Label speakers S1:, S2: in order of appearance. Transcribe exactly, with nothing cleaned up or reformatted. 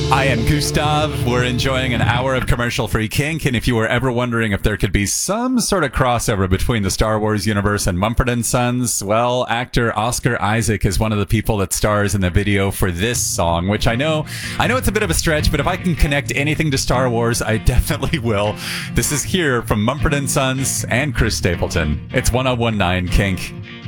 S1: I am Gustav. We're enjoying an hour of commercial-free kink, and if you were ever wondering if there could be some sort of crossover between the Star Wars universe and Mumford and Sons, well, actor Oscar Isaac is one of the people that stars in the video for this song, which I know, I know it's a bit of a stretch, but if I can connect anything to Star Wars, I definitely will. This is here from Mumford and Sons and Chris Stapleton. It's one oh one nine Kink.